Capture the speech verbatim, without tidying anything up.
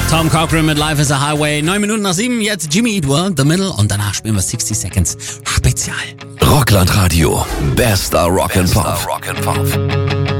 Tom Cochrane mit Life is a Highway. Neun Minuten nach sieben, jetzt Jimmy Eat World, The Middle und danach spielen wir sixty Seconds Spezial. Rockland Radio, bester Rock and Pop.